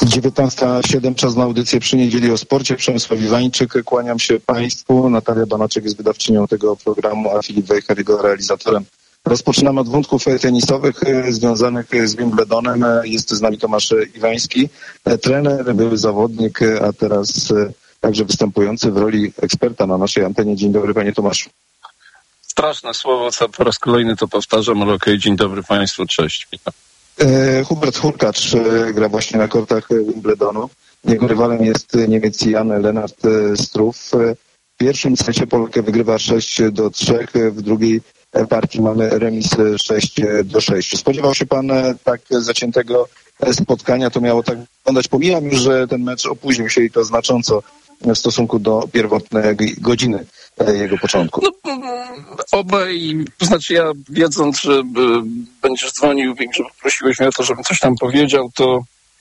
19:07, czas na audycję Przy Niedzieli o sporcie. Przemysław Iwańczyk, kłaniam się Państwu. Natalia Banaczek jest wydawczynią tego programu, a Filip Wejher jego realizatorem. Rozpoczynamy od wątków tenisowych związanych z Wimbledonem. Jest z nami Tomasz Iwański, trener, były zawodnik, a teraz także występujący w roli eksperta na naszej antenie. Dzień dobry, panie Tomaszu. Straszne słowo, co po raz kolejny to powtarzam, ale okej, dzień dobry Państwu, cześć. Witam. Hubert Hurkacz gra właśnie na kortach Wimbledonu. Jego rywalem jest Niemiec Jan Lennart Struff. W pierwszym secie Polkę wygrywa 6-3, w drugiej partii mamy remis 6-6. Spodziewał się pan tak zaciętego spotkania? To miało tak wyglądać. Pomijam już, że ten mecz opóźnił się i to znacząco w stosunku do pierwotnej godziny jego początku. No, obaj, to znaczy ja wiedząc, że będziesz dzwonił, że poprosiłeś mnie o to, żebym coś tam powiedział, to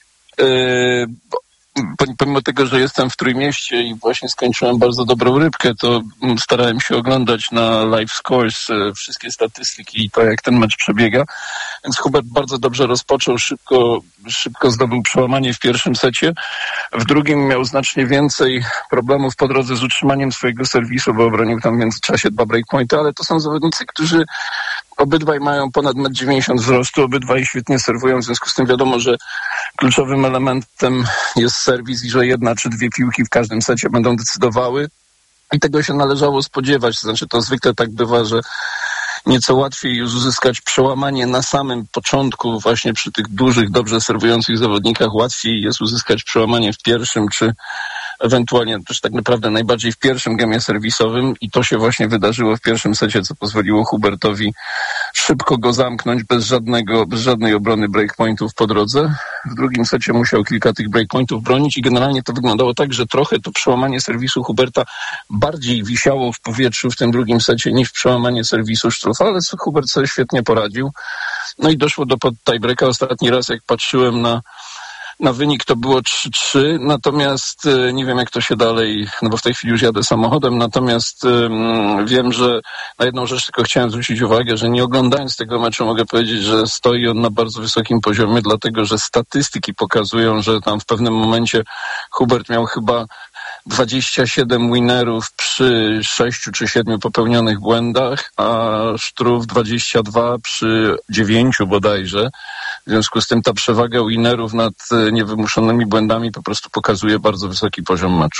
pomimo tego, że jestem w Trójmieście i właśnie skończyłem bardzo dobrą rybkę, to starałem się oglądać na live scores wszystkie statystyki i to, jak ten mecz przebiega. Więc Hubert bardzo dobrze rozpoczął, szybko zdobył przełamanie w pierwszym secie. W drugim miał znacznie więcej problemów po drodze z utrzymaniem swojego serwisu, bo obronił tam w międzyczasie 2 breakpointy, ale to są zawodnicy, którzy obydwaj mają ponad 1,90 m wzrostu, obydwaj świetnie serwują, w związku z tym wiadomo, że kluczowym elementem jest serwis i że 1 czy 2 piłki w każdym secie będą decydowały i tego się należało spodziewać. To znaczy to zwykle tak bywa, że nieco łatwiej już uzyskać przełamanie na samym początku, właśnie przy tych dużych, dobrze serwujących zawodnikach. Łatwiej jest uzyskać przełamanie w pierwszym, czy ewentualnie też tak naprawdę najbardziej w pierwszym gemie serwisowym i to się właśnie wydarzyło w pierwszym secie, co pozwoliło Hubertowi szybko go zamknąć bez żadnej obrony breakpointów po drodze. W drugim secie musiał kilka tych breakpointów bronić i generalnie to wyglądało tak, że trochę to przełamanie serwisu Huberta bardziej wisiało w powietrzu w tym drugim secie niż przełamanie serwisu Struffa, ale Hubert sobie świetnie poradził. No i doszło do tiebreaka. Ostatni raz, jak patrzyłem na wynik, to było 3-3, natomiast nie wiem, jak to się dalej, no bo w tej chwili już jadę samochodem, natomiast wiem, że na jedną rzecz tylko chciałem zwrócić uwagę, że nie oglądając tego meczu mogę powiedzieć, że stoi on na bardzo wysokim poziomie, dlatego że statystyki pokazują, że tam w pewnym momencie Hubert miał chyba 27 winerów przy 6 czy 7 popełnionych błędach, a Struff 22 przy 9 bodajże. W związku z tym ta przewaga winerów nad niewymuszonymi błędami po prostu pokazuje bardzo wysoki poziom meczu.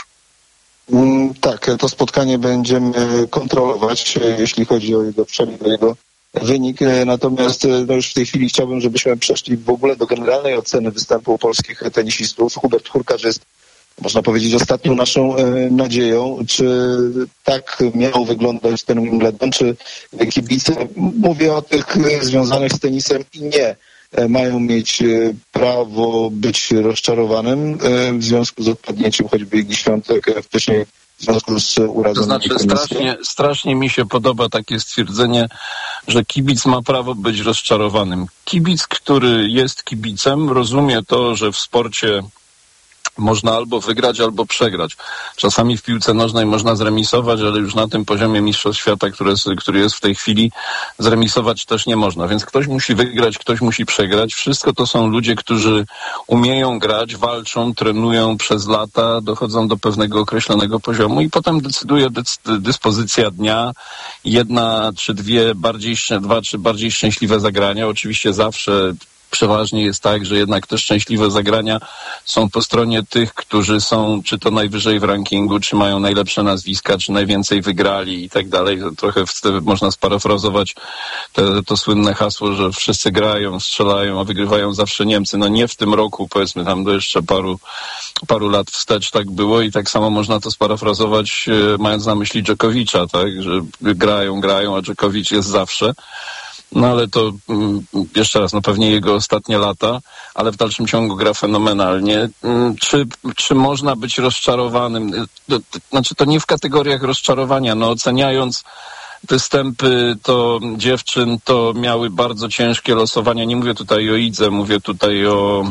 Tak, to spotkanie będziemy kontrolować, jeśli chodzi o jego przebieg, o jego wynik. Natomiast już w tej chwili chciałbym, żebyśmy przeszli w ogóle do generalnej oceny występu polskich tenisistów. Hubert Hurkacz jest, można powiedzieć, ostatnią naszą nadzieją. Czy tak miał wyglądać ten Wimbledon? Czy kibice, mówię o tych związanych z tenisem i nie, mają mieć prawo być rozczarowanym w związku z odpadnięciem choćby Igi Świątek wcześniej w związku z urazem? To znaczy strasznie mi się podoba takie stwierdzenie, że kibic ma prawo być rozczarowanym. Kibic, który jest kibicem, rozumie to, że w sporcie można albo wygrać, albo przegrać. Czasami w piłce nożnej można zremisować, ale już na tym poziomie mistrzostw świata, który jest w tej chwili, zremisować też nie można. Więc ktoś musi wygrać, ktoś musi przegrać. Wszystko to są ludzie, którzy umieją grać, walczą, trenują przez lata, dochodzą do pewnego określonego poziomu i potem decyduje dyspozycja dnia, 1 czy 2 bardziej szczęśliwe zagrania. Oczywiście zawsze przeważnie jest tak, że jednak te szczęśliwe zagrania są po stronie tych, którzy są czy to najwyżej w rankingu, czy mają najlepsze nazwiska, czy najwięcej wygrali i tak dalej. Trochę można sparafrazować to słynne hasło, że wszyscy grają, strzelają, a wygrywają zawsze Niemcy. No nie w tym roku, powiedzmy tam do jeszcze paru lat wstecz tak było i tak samo można to sparafrazować, mając na myśli Dżokowicza, tak, że grają, a Dżokowicz jest zawsze. No ale to jeszcze raz, no pewnie jego ostatnie lata, ale w dalszym ciągu gra fenomenalnie. Czy można być rozczarowanym? Znaczy to nie w kategoriach rozczarowania, no oceniając występy to dziewczyn, to miały bardzo ciężkie losowania. Nie mówię tutaj o Idze, mówię tutaj o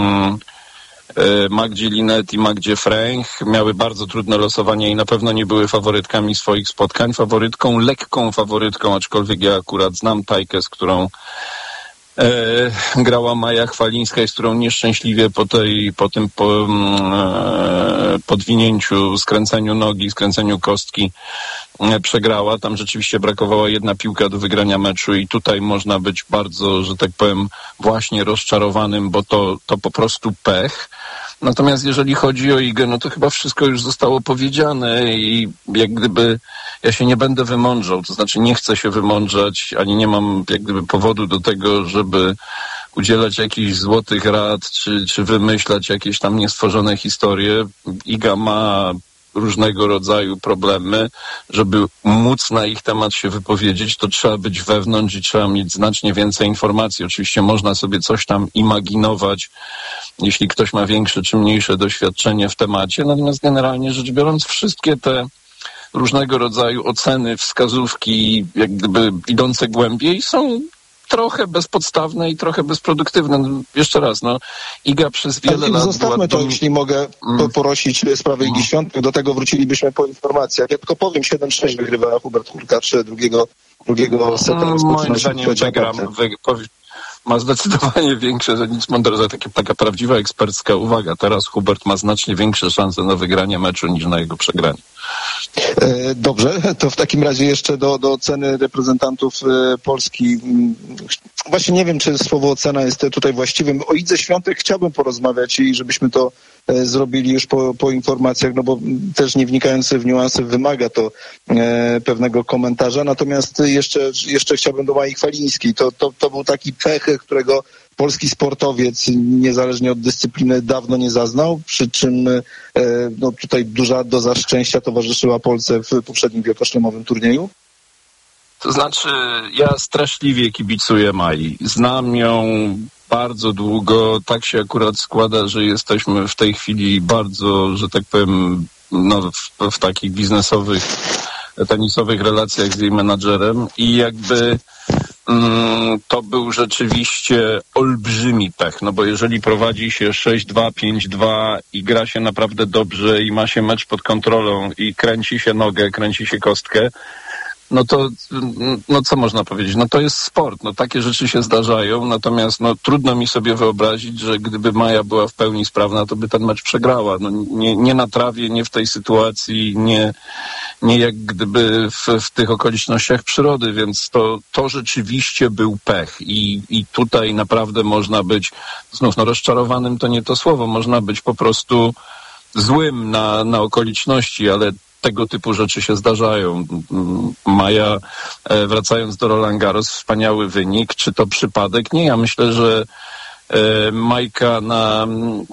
Magdzie Linnet i Magdzie Frank. Miały bardzo trudne losowania i na pewno nie były faworytkami swoich spotkań. Lekką faworytką, aczkolwiek ja akurat znam Tajkę, z którą grała Maja Chwalińska, z którą nieszczęśliwie po tym podwinięciu, skręceniu nogi, skręceniu kostki przegrała. Tam rzeczywiście brakowała jedna piłka do wygrania meczu i tutaj można być bardzo, że tak powiem, właśnie rozczarowanym, bo to po prostu pech. Natomiast jeżeli chodzi o Igę, no to chyba wszystko już zostało powiedziane i jak gdyby ja się nie będę wymądrzał, to znaczy nie chcę się wymądrzać, ani nie mam jak gdyby powodu do tego, żeby udzielać jakichś złotych rad, czy wymyślać jakieś tam niestworzone historie. Iga ma różnego rodzaju problemy. Żeby móc na ich temat się wypowiedzieć, to trzeba być wewnątrz i trzeba mieć znacznie więcej informacji. Oczywiście można sobie coś tam imaginować, jeśli ktoś ma większe czy mniejsze doświadczenie w temacie. Natomiast generalnie rzecz biorąc, wszystkie te różnego rodzaju oceny, wskazówki, jak gdyby idące głębiej, są trochę bezpodstawne i trochę bezproduktywne. No, jeszcze raz, Iga przez wiele lat zostawmy to, jeśli mogę porosić sprawę Igi Świątek. Do tego wrócilibyśmy po informacjach. Ja tylko powiem, 7-6 wygrywa Hubert Hurkacz drugiego seta. Moim zdaniem ma zdecydowanie większe, że nic mądre, taka prawdziwa ekspercka uwaga. Teraz Hubert ma znacznie większe szanse na wygranie meczu niż na jego przegranie. Dobrze, to w takim razie jeszcze do oceny reprezentantów Polski. Właśnie nie wiem, czy słowo ocena jest tutaj właściwym. O Idze Świątek chciałbym porozmawiać i żebyśmy to zrobili już po informacjach, no bo też nie wnikając w niuanse wymaga to pewnego komentarza. Natomiast jeszcze chciałbym do Mai Chwalińskiej. To był taki pech, którego polski sportowiec, niezależnie od dyscypliny, dawno nie zaznał, przy czym tutaj duża doza szczęścia towarzyszyła Polsce w poprzednim wielkoszlemowym turnieju. To znaczy, ja straszliwie kibicuję Mai. Znam ją bardzo długo. Tak się akurat składa, że jesteśmy w tej chwili bardzo, że tak powiem, w takich biznesowych, tenisowych relacjach z jej menadżerem i jakby to był rzeczywiście olbrzymi pech, bo jeżeli prowadzi się 6-2, 5-2 i gra się naprawdę dobrze i ma się mecz pod kontrolą i kręci się nogę, kręci się kostkę, to co można powiedzieć? To jest sport, takie rzeczy się zdarzają, natomiast trudno mi sobie wyobrazić, że gdyby Maja była w pełni sprawna, to by ten mecz przegrała. Nie na trawie, nie w tej sytuacji, nie jak gdyby w tych okolicznościach przyrody, więc to rzeczywiście był pech i tutaj naprawdę można być, znów rozczarowanym to nie to słowo, można być po prostu złym na okoliczności, ale tego typu rzeczy się zdarzają. Maja, wracając do Roland Garros, wspaniały wynik. Czy to przypadek? Nie, ja myślę, że Majka na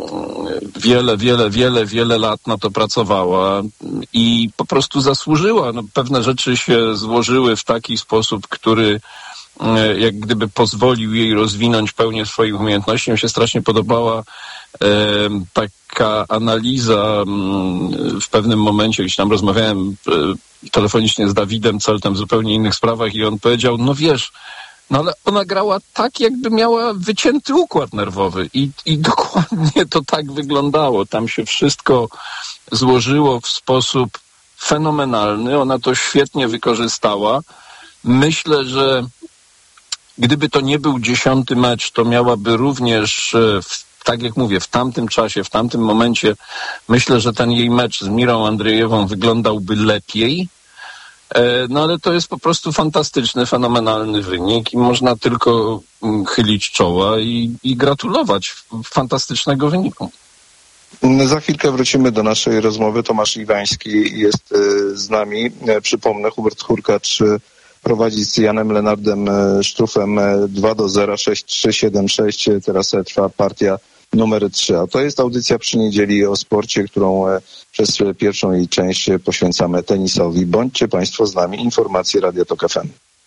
wiele lat na to pracowała i po prostu zasłużyła. Pewne rzeczy się złożyły w taki sposób, który jak gdyby pozwolił jej rozwinąć pełnię swoich umiejętności. Mi się strasznie podobała taka analiza w pewnym momencie, gdzieś tam rozmawiałem telefonicznie z Dawidem Celtem w zupełnie innych sprawach i on powiedział, ale ona grała tak, jakby miała wycięty układ nerwowy i dokładnie to tak wyglądało. Tam się wszystko złożyło w sposób fenomenalny. Ona to świetnie wykorzystała. Myślę, że gdyby to nie był 10. mecz, to miałaby również, tak jak mówię, w tamtym czasie, w tamtym momencie, myślę, że ten jej mecz z Mirą Andrzejewą wyglądał lepiej. Ale to jest po prostu fantastyczny, fenomenalny wynik i można tylko chylić czoła i gratulować fantastycznego wyniku. Za chwilkę wrócimy do naszej rozmowy. Tomasz Iwański jest z nami. Przypomnę, Hubert Hurkacz prowadzi z Janem Lenardem Sztrufem 2-0, 6-3-7-6. Teraz trwa partia numer 3. A to jest audycja przy niedzieli o sporcie, którą przez pierwszą jej część poświęcamy tenisowi. Bądźcie Państwo z nami. Informacje Radia Tok FM.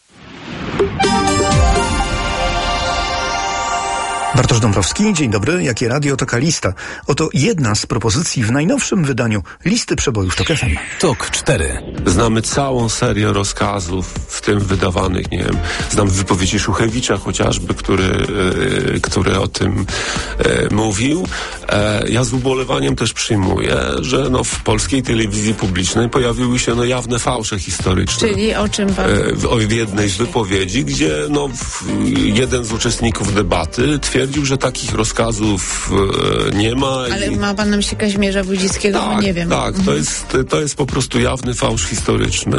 Bartosz Dąbrowski, dzień dobry. Jakie radio, taka lista. Oto jedna z propozycji w najnowszym wydaniu listy przebojów Tok FM. Tok 4. Znamy całą serię rozkazów, w tym wydawanych, znam wypowiedzi Szuchewicza chociażby, który o tym mówił. Ja z ubolewaniem też przyjmuję, że w polskiej telewizji publicznej pojawiły się jawne fałsze historyczne. Czyli o czym pan... W jednej z wypowiedzi, gdzie jeden z uczestników debaty twierdził, że takich rozkazów nie ma. Ale ma pan na myśli Kazimierza Wójcickiego? Tak, nie wiem. Tak, to jest po prostu jawny fałsz historyczny,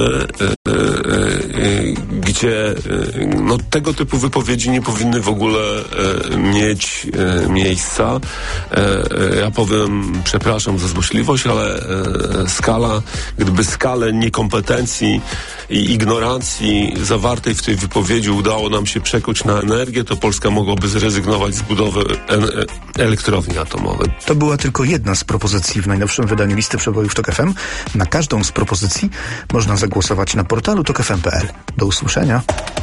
gdzie tego typu wypowiedzi nie powinny w ogóle mieć miejsca. Ja powiem, przepraszam za złośliwość, ale gdyby skalę niekompetencji i ignorancji zawartej w tej wypowiedzi udało nam się przekuć na energię, to Polska mogłaby zrezygnować z budowy elektrowni atomowej. To była tylko jedna z propozycji w najnowszym wydaniu listy przebojów TOK FM. Na każdą z propozycji można zagłosować na portalu tokfm.pl. Do usłyszenia.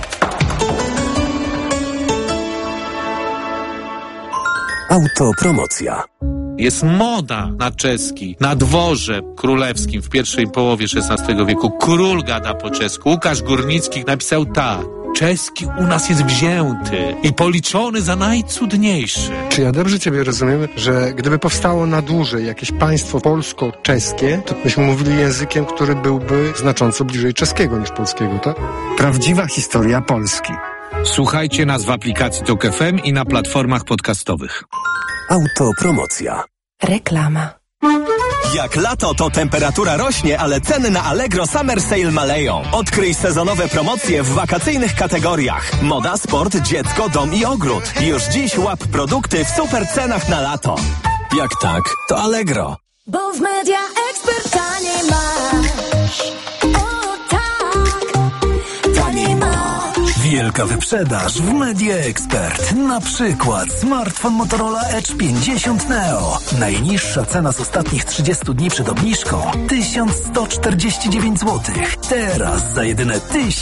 Autopromocja. Jest moda na czeski. Na dworze królewskim w pierwszej połowie XVI wieku król gada po czesku. Łukasz Górnicki napisał tak. Czeski u nas jest wzięty i policzony za najcudniejszy. Czy ja dobrze ciebie rozumiem, że gdyby powstało na dłużej jakieś państwo polsko-czeskie, to byśmy mówili językiem, który byłby znacząco bliżej czeskiego niż polskiego, tak? Prawdziwa historia Polski. Słuchajcie nas w aplikacji TOK FM i na platformach podcastowych. Autopromocja. Reklama. Jak lato, to temperatura rośnie, ale ceny na Allegro Summer Sale maleją. Odkryj sezonowe promocje w wakacyjnych kategoriach. Moda, sport, dziecko, dom i ogród. Już dziś łap produkty w super cenach na lato. Jak tak, to Allegro. Bo w Media Expert taniej masz. O tak, taniej masz. Wielka wyprzedaż w Media Expert. Na przykład smartfon Motorola Edge 50 Neo. Najniższa cena z ostatnich 30 dni przed obniżką 1149 zł. Teraz za jedyne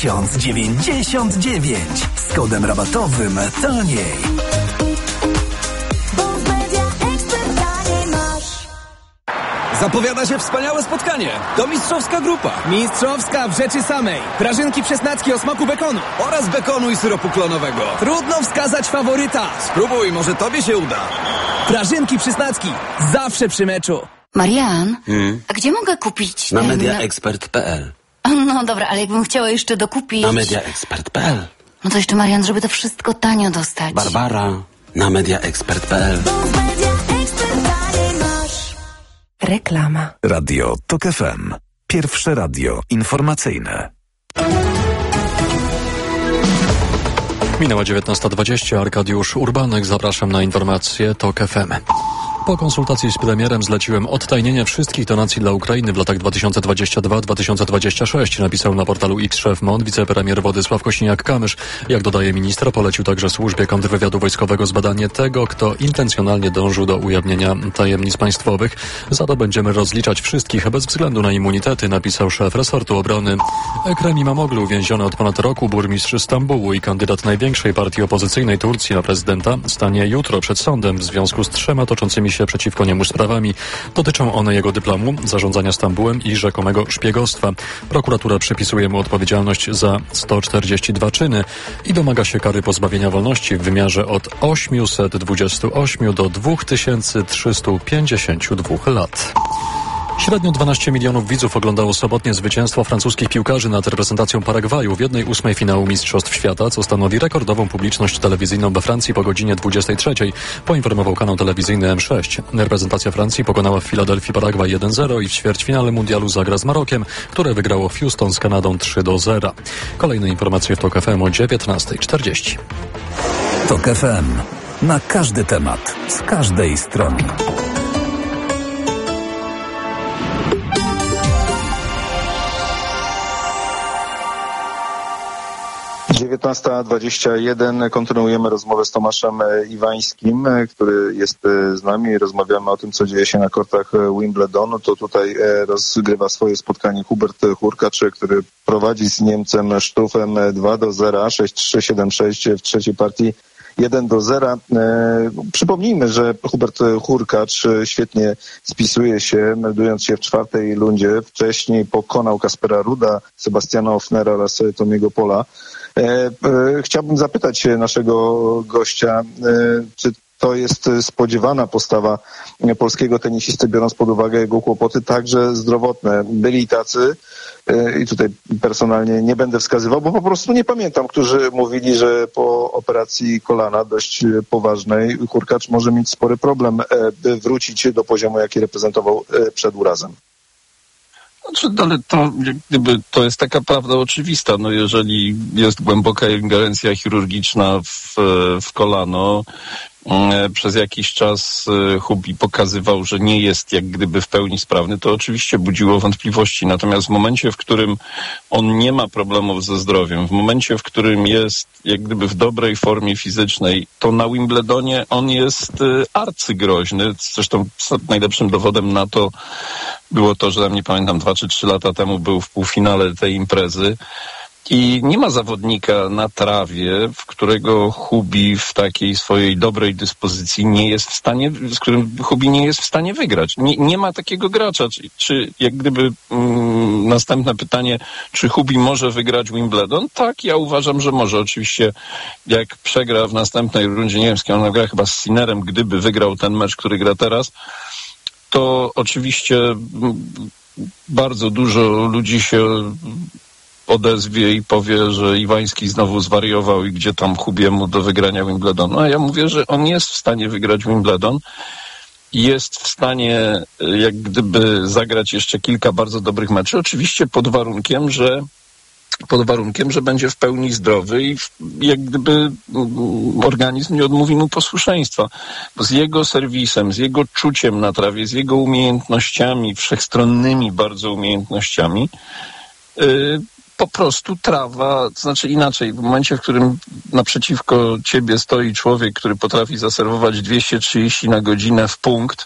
1099. Z kodem rabatowym taniej. Zapowiada się wspaniałe spotkanie. To mistrzowska grupa. Mistrzowska w rzeczy samej. Prażynki przesnacki o smaku bekonu. Oraz bekonu i syropu klonowego. Trudno wskazać faworyta. Spróbuj, może tobie się uda. Prażynki przesnacki. Zawsze przy meczu. Marian, a gdzie mogę kupić? Na mediaexpert.pl. No dobra, ale jakbym chciała jeszcze dokupić... Na mediaexpert.pl. No to jeszcze, Marian, żeby to wszystko tanio dostać. Barbara, na mediaexpert.pl. Reklama. Radio TOK FM. Pierwsze radio informacyjne. Minęła 19:20. Arkadiusz Urbanek. Zapraszam na informacje TOK FM. Po konsultacji z premierem zleciłem odtajnienie wszystkich donacji dla Ukrainy w latach 2022-2026, napisał na portalu X szef MON wicepremier Władysław Kosiniak-Kamysz. Jak dodaje minister, polecił także służbie kontrwywiadu wojskowego zbadanie tego, kto intencjonalnie dążył do ujawnienia tajemnic państwowych. Za to będziemy rozliczać wszystkich bez względu na immunitety, napisał szef resortu obrony. Ekrem İmamoğlu, uwięziony od ponad roku burmistrz Stambułu i kandydat największej partii opozycyjnej Turcji na prezydenta, stanie jutro przed sądem w związku z 3 toczącymi się przeciwko niemu sprawami. Dotyczą one jego dyplomu, zarządzania Stambułem i rzekomego szpiegostwa. Prokuratura przypisuje mu odpowiedzialność za 142 czyny i domaga się kary pozbawienia wolności w wymiarze od 828 do 2352 lat. Średnio 12 milionów widzów oglądało sobotnie zwycięstwo francuskich piłkarzy nad reprezentacją Paragwaju w 1/8 finału Mistrzostw Świata, co stanowi rekordową publiczność telewizyjną we Francji po godzinie 23, poinformował kanał telewizyjny M6. Reprezentacja Francji pokonała w Filadelfii Paragwaj 1-0 i w ćwierćfinale mundialu zagra z Marokiem, które wygrało w Houston z Kanadą 3-0. Kolejne informacje w TOK FM o 19:40. TOK FM. Na każdy temat, z każdej strony. 19:21. Kontynuujemy rozmowę z Tomaszem Iwańskim, który jest z nami. Rozmawiamy o tym, co dzieje się na kortach Wimbledonu. To tutaj rozgrywa swoje spotkanie Hubert Hurkacz, który prowadzi z Niemcem Sztufem 2-0, 6-3, 7-6 w trzeciej partii. 1-0. Przypomnijmy, że Hubert Hurkacz świetnie spisuje się, meldując się w czwartej rundzie. Wcześniej pokonał Kaspera Ruda, Sebastiana Hofnera oraz Tomiego Pola. Chciałbym zapytać naszego gościa, czy to jest spodziewana postawa polskiego tenisisty, biorąc pod uwagę jego kłopoty także zdrowotne. Byli tacy, i tutaj personalnie nie będę wskazywał, bo po prostu nie pamiętam, którzy mówili, że po operacji kolana dość poważnej Hurkacz może mieć spory problem, by wrócić do poziomu, jaki reprezentował przed urazem. Ale to, to jest taka prawda oczywista. No jeżeli jest głęboka ingerencja chirurgiczna w kolano, przez jakiś czas Hubi pokazywał, że nie jest jak gdyby w pełni sprawny, to oczywiście budziło wątpliwości. Natomiast w momencie, w którym on nie ma problemów ze zdrowiem, w momencie, w którym jest jak gdyby w dobrej formie fizycznej, to na Wimbledonie on jest arcygroźny. Zresztą najlepszym dowodem na to było to, że nie pamiętam 2 czy 3 lata temu był w półfinale tej imprezy. I nie ma zawodnika na trawie, w którego Hubi w takiej swojej dobrej dyspozycji nie jest w stanie, z którym Hubi nie jest w stanie wygrać. Nie ma takiego gracza. Czy jak gdyby następne pytanie, czy Hubi może wygrać Wimbledon? Tak, ja uważam, że może. Oczywiście jak przegra w następnej rundzie, nie wiem z kim on gra, chyba z Sinnerem, gdyby wygrał ten mecz, który gra teraz, to oczywiście bardzo dużo ludzi się odezwie i powie, że Iwański znowu zwariował i gdzie tam Hubiemu do wygrania Wimbledonu. A ja mówię, że on jest w stanie wygrać Wimbledon i jest w stanie jak gdyby zagrać jeszcze kilka bardzo dobrych meczów. Oczywiście pod warunkiem, że będzie w pełni zdrowy i jak gdyby organizm nie odmówi mu posłuszeństwa. Bo z jego serwisem, z jego czuciem na trawie, z jego umiejętnościami, wszechstronnymi bardzo umiejętnościami, po prostu trawa, to znaczy inaczej, w momencie, w którym naprzeciwko ciebie stoi człowiek, który potrafi zaserwować 230 na godzinę w punkt,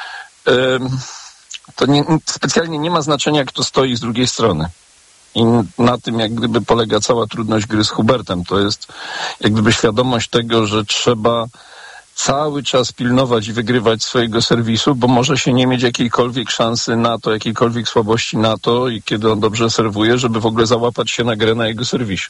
to specjalnie nie ma znaczenia, kto stoi z drugiej strony. I na tym jak gdyby polega cała trudność gry z Hubertem. To jest jak gdyby świadomość tego, że trzeba cały czas pilnować i wygrywać swojego serwisu, bo może się nie mieć jakiejkolwiek szansy na to, jakiejkolwiek słabości na to, i kiedy on dobrze serwuje, żeby w ogóle załapać się na grę na jego serwisie.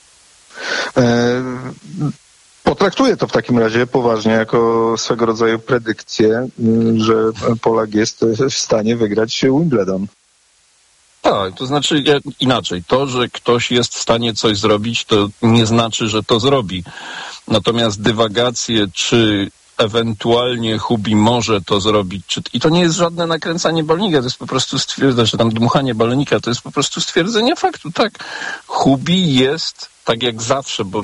Potraktuję to w takim razie poważnie jako swego rodzaju predykcję, że Polak jest w stanie wygrać Wimbledon. Tak, to znaczy inaczej. To, że ktoś jest w stanie coś zrobić, to nie znaczy, że to zrobi. Natomiast dywagacje, czy ewentualnie Hubi może to zrobić, i to nie jest żadne nakręcanie balоnika, to jest po prostu czy tam dmuchanie balonika, to jest po prostu stwierdzenie faktu. Tak, Hubi jest, tak jak zawsze, bo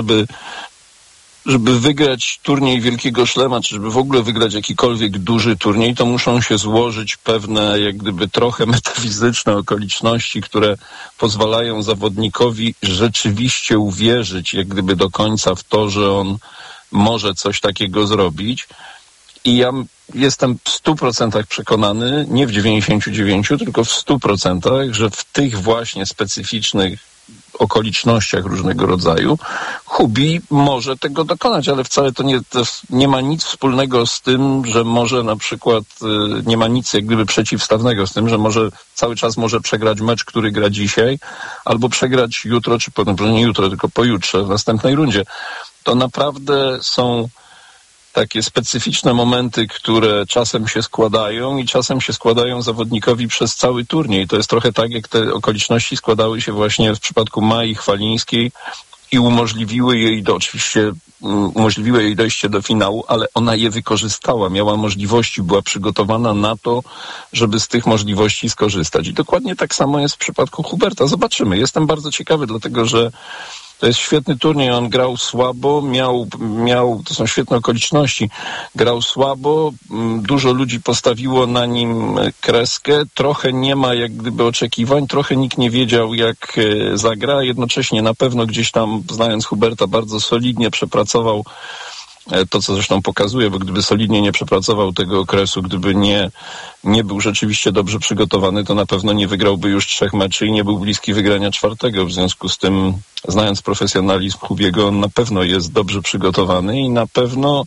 żeby wygrać turniej Wielkiego Szlema, czy żeby w ogóle wygrać jakikolwiek duży turniej, to muszą się złożyć pewne, jak gdyby trochę metafizyczne okoliczności, które pozwalają zawodnikowi rzeczywiście uwierzyć, jak gdyby do końca w to, że on może coś takiego zrobić. I ja jestem w 100% przekonany, nie w 99%, tylko w 100%, że w tych właśnie specyficznych okolicznościach różnego rodzaju Hubi może tego dokonać, ale wcale to nie ma nic wspólnego z tym, że może na przykład nie ma nic jak gdyby przeciwstawnego z tym, że może cały czas może przegrać mecz, który gra dzisiaj, albo przegrać jutro, czy nie jutro, tylko pojutrze w następnej rundzie. To naprawdę są takie specyficzne momenty, które czasem się składają i czasem się składają zawodnikowi przez cały turniej. To jest trochę tak, jak te okoliczności składały się właśnie w przypadku Mai Chwalińskiej i umożliwiły jej dojście do finału, ale ona je wykorzystała, miała możliwości, była przygotowana na to, żeby z tych możliwości skorzystać. I dokładnie tak samo jest w przypadku Huberta. Zobaczymy. Jestem bardzo ciekawy, dlatego że to jest świetny turniej, on grał słabo, to są świetne okoliczności, grał słabo, dużo ludzi postawiło na nim kreskę, trochę nie ma jak gdyby oczekiwań, trochę nikt nie wiedział jak zagra, jednocześnie na pewno gdzieś tam, znając Huberta, bardzo solidnie przepracował to, co zresztą pokazuje, bo gdyby solidnie nie przepracował tego okresu, gdyby nie był rzeczywiście dobrze przygotowany, to na pewno nie wygrałby już 3 meczy i nie był bliski wygrania 4. W związku z tym, znając profesjonalizm Hubiego, on na pewno jest dobrze przygotowany i na pewno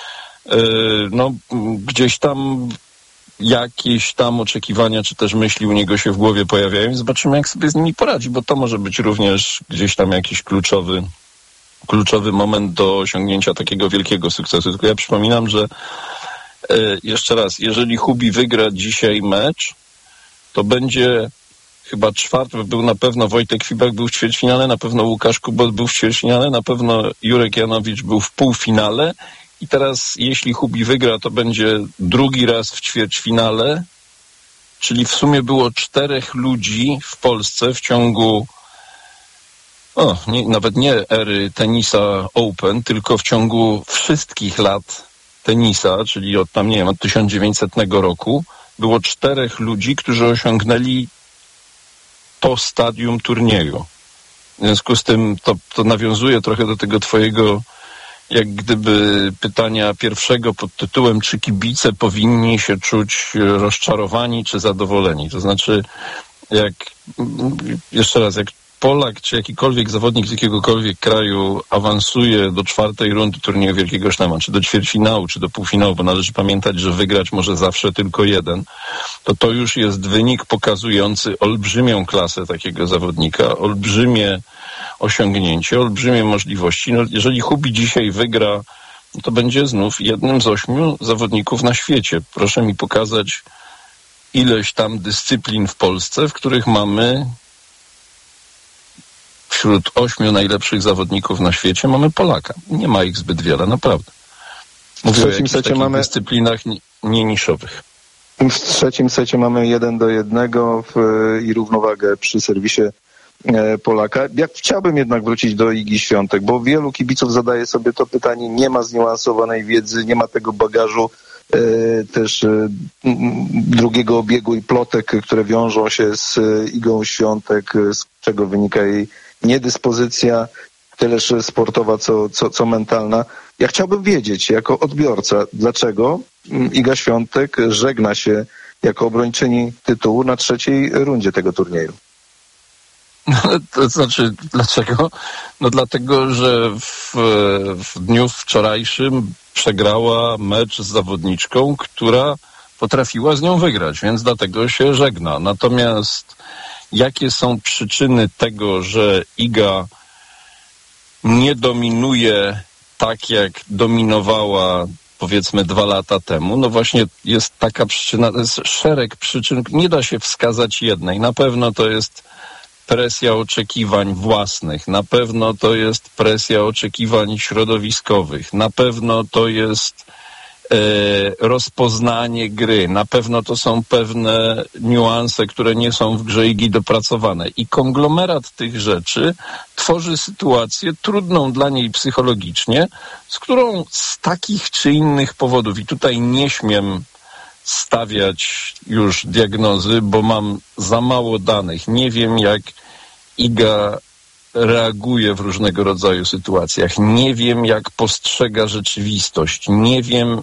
gdzieś tam jakieś tam oczekiwania, czy też myśli u niego się w głowie pojawiają i zobaczymy, jak sobie z nimi poradzi, bo to może być również gdzieś tam jakiś kluczowy kluczowy moment do osiągnięcia takiego wielkiego sukcesu. Tylko ja przypominam, że jeszcze raz, jeżeli Hubi wygra dzisiaj mecz, to będzie chyba czwarty, był na pewno Wojtek Fibak był w ćwierćfinale, na pewno Łukasz Kubot był w ćwierćfinale, na pewno Jurek Janowicz był w półfinale i teraz jeśli Hubi wygra, to będzie drugi raz w ćwierćfinale, czyli w sumie było 4 ludzi w Polsce w ciągu nawet nie ery tenisa Open, tylko w ciągu wszystkich lat tenisa, czyli od 1900 roku, było 4 ludzi, którzy osiągnęli to stadium turnieju. W związku z tym to nawiązuje trochę do tego twojego, jak gdyby pytania pierwszego pod tytułem, czy kibice powinni się czuć rozczarowani czy zadowoleni. To znaczy, jak Polak czy jakikolwiek zawodnik z jakiegokolwiek kraju awansuje do 4. rundy turnieju Wielkiego Szlema, czy do ćwierćfinału, czy do półfinału, bo należy pamiętać, że wygrać może zawsze tylko jeden, to już jest wynik pokazujący olbrzymią klasę takiego zawodnika, olbrzymie osiągnięcie, olbrzymie możliwości. Jeżeli Hubi dzisiaj wygra, to będzie znów jednym z 8 zawodników na świecie. Proszę mi pokazać ileś tam dyscyplin w Polsce, w których mamy wśród 8 najlepszych zawodników na świecie mamy Polaka. Nie ma ich zbyt wiele, naprawdę. Mówię o jakichś takich dyscyplinach nieniszowych. W trzecim secie mamy 1-1 i równowagę przy serwisie Polaka. Chciałbym jednak wrócić do Igi Świątek, bo wielu kibiców zadaje sobie to pytanie, nie ma zniuansowanej wiedzy, nie ma tego bagażu też drugiego obiegu i plotek, które wiążą się z Igą Świątek, z czego wynika jej niedyspozycja, tyleż sportowa, co mentalna. Ja chciałbym wiedzieć, jako odbiorca, dlaczego Iga Świątek żegna się jako obrończyni tytułu na 3. rundzie tego turnieju. To znaczy, dlaczego? No dlatego, że w dniu wczorajszym przegrała mecz z zawodniczką, która potrafiła z nią wygrać, więc dlatego się żegna. Natomiast jakie są przyczyny tego, że Iga nie dominuje tak, jak dominowała powiedzmy 2 lata temu? No właśnie jest taka przyczyna, to jest szereg przyczyn, nie da się wskazać jednej. Na pewno to jest presja oczekiwań własnych, na pewno to jest presja oczekiwań środowiskowych, na pewno to jest rozpoznanie gry, na pewno to są pewne niuanse, które nie są w grze Igi dopracowane i konglomerat tych rzeczy tworzy sytuację trudną dla niej psychologicznie, z którą z takich czy innych powodów, i tutaj nie śmiem stawiać już diagnozy, bo mam za mało danych. Nie wiem, jak Iga reaguje w różnego rodzaju sytuacjach. Nie wiem, jak postrzega rzeczywistość. Nie wiem,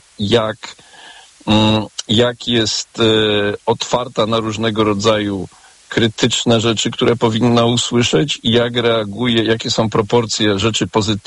jak jest otwarta na różnego rodzaju krytyczne rzeczy, które powinna usłyszeć i jak reaguje, jakie są proporcje rzeczy pozytywnych